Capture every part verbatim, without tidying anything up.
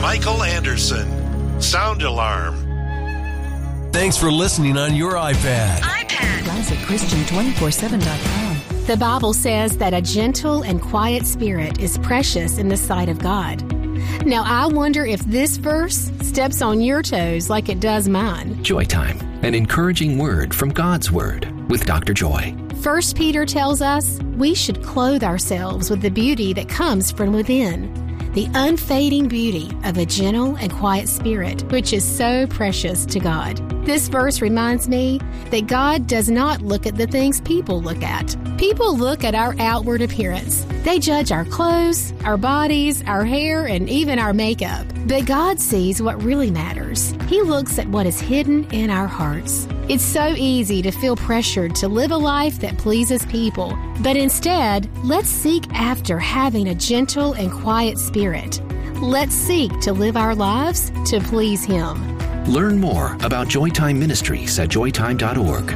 Michael Anderson. Sound Alarm. Thanks for listening on your iPad. iPad. Classic Christian two four seven dot com. The Bible says that a gentle and quiet spirit is precious in the sight of God. Now, I wonder if this verse steps on your toes like it does mine. Joy Time, an encouraging word from God's Word with Doctor Joy. First Peter tells us we should clothe ourselves with the beauty that comes from within, the unfading beauty of a gentle and quiet spirit, which is so precious to God. This verse reminds me that God does not look at the things people look at. People look at our outward appearance. They judge our clothes, our bodies, our hair, and even our makeup. But God sees what really matters. He looks at what is hidden in our hearts. It's so easy to feel pressured to live a life that pleases people. But instead, let's seek after having a gentle and quiet spirit. Let's seek to live our lives to please Him. Learn more about Joytime Ministries at joytime dot org.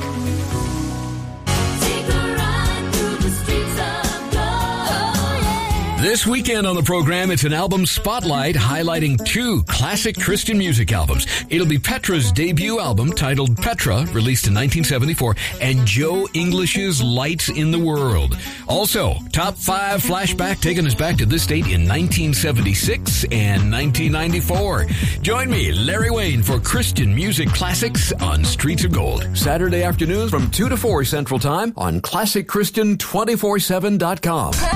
This weekend on the program, it's an album spotlight highlighting two classic Christian music albums. It'll be Petra's debut album titled Petra, released in nineteen seventy-four, and Joe English's Lights in the World. Also, top five flashback taking us back to this date in nineteen seventy-six and nineteen ninety-four. Join me, Larry Wayne, for Christian music classics on Streets of Gold. Saturday afternoons from two to four Central Time on classic christian two four seven dot com.